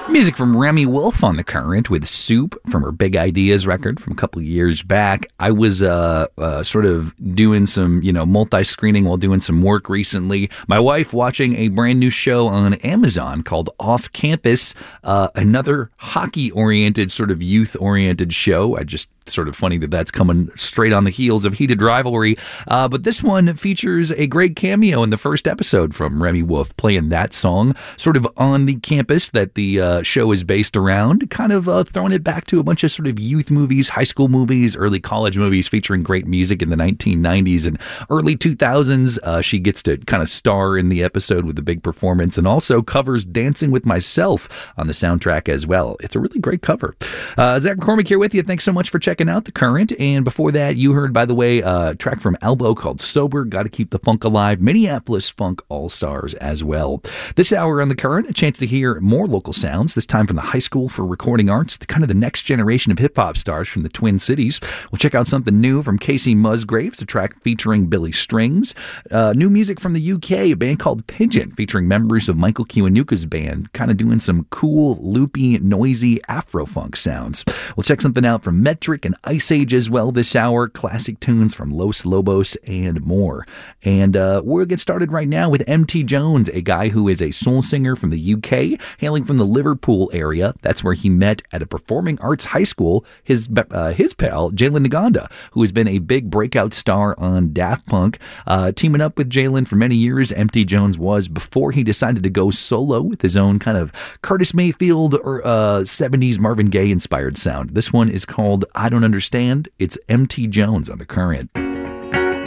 Music from Remi Wolf on The Current with Soup from her Big Ideas record from a couple years back. I was sort of doing some, multi-screening while doing some work recently. My wife watching a brand new show on Amazon called Off Campus, another hockey-oriented, sort of youth-oriented show. I just sort of funny that that's coming straight on the heels of Heated Rivalry. But this one features a great cameo in the first episode from Remi Wolf playing that song sort of on the campus that the show is based around, kind of throwing it back to a bunch of sort of youth movies, high school movies, early college movies featuring great music in the 1990s and early 2000s. She gets to kind of star in the episode with a big performance and also covers Dancing with Myself on the soundtrack as well. It's a really great cover. Zach McCormick here with you. Thanks so much for checking out The Current. And before that, you heard, by the way, a track from Elbow called Sober, Gotta Keep the Funk Alive, Minneapolis Funk All-Stars as well. This hour on The Current, a chance to hear more local sounds, this time from the High School for Recording Arts, kind of the next generation of hip-hop stars from the Twin Cities. We'll check out something new from Casey Musgraves, a track featuring Billy Strings. New music from the UK, a band called Pigeon, featuring members of Michael Kiwanuka's band, kind of doing some cool, loopy, noisy Afro-funk sounds. We'll check something out from Metric and Ice Age as well this hour, classic tunes from Los Lobos and more. And we'll get started right now with MT Jones, a guy who is a soul singer from the UK, hailing from the Liverpool area. That's where he met at a performing arts high school his pal, Jalen Naganda, who has been a big breakout star on Daft Punk. Teaming up with Jalen for many years, MT Jones was, before he decided to go solo with his own kind of Curtis Mayfield or 70s Marvin Gaye inspired sound. This one is called I Don't Understand. It's MT Jones on The Current.